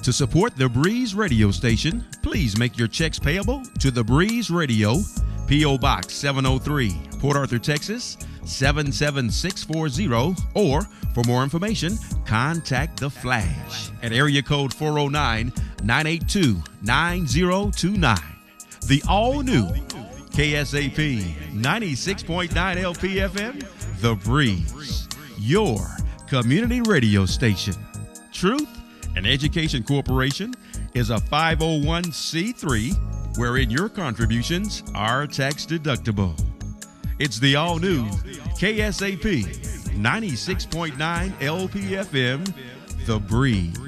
To support the Breeze radio station, please make your checks payable to the Breeze Radio, P.O. Box 703, Port Arthur, Texas 77640, or for more information, contact The Flash at area code 409-982-9029. The all-new KSAP 96.9 LPFM, The Breeze, your community radio station. Truth and Education Corporation is a 501c3 wherein your contributions are tax deductible. It's the all-new KSAP 96.9 LPFM, The Breeze.